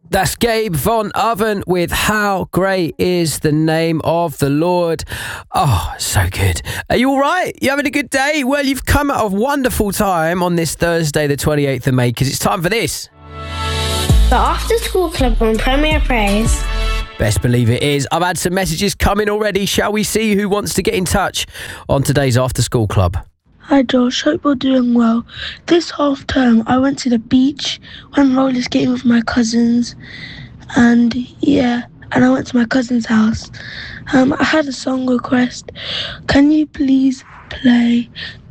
That's Gabe Von Oven with How Great Is the Name of the Lord. Oh, so good. Are you all right? You having a good day? Well, you've come at a wonderful time on this Thursday, the 28th of May, because it's time for this. The After School Club on Premier Praise. Best believe it is. I've had some messages coming already. Shall we see who wants to get in touch on today's After School Club? Hi Josh, hope you're doing well. This half term I went to the beach, went roller skating with my cousins, and I went to my cousin's house. I had a song request. Can you please play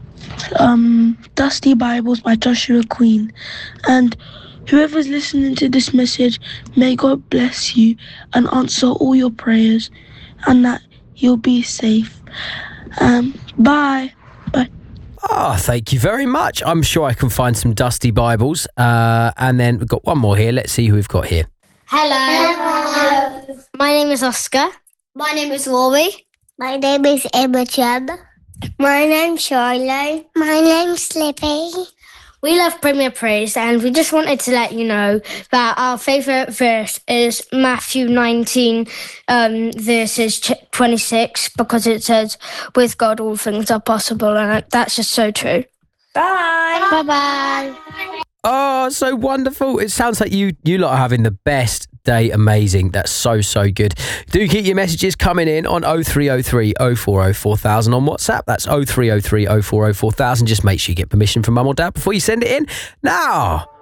Dusty Bibles by Joshua Queen? And whoever's listening to this message, may God bless you and answer all your prayers, and that you'll be safe. Bye. Oh, thank you very much. I'm sure I can find some Dusty Bibles. And then we've got one more here. Let's see who we've got here. Hello. My name is Oscar. My name is Rory. My name is Imogen. My name's Charlie. My name's Slippy. We love Premier Praise, and we just wanted to let you know that our favourite verse is Matthew 19, verses 26, because it says, with God all things are possible, and that's just so true. Bye. Bye-bye. Oh, so wonderful. It sounds like you lot are having the best day. Amazing. That's so good. Do keep your messages coming in on 0303 040 4000 on WhatsApp. That's 0303 040 4000. Just make sure you get permission from mum or dad before you send it in. Now,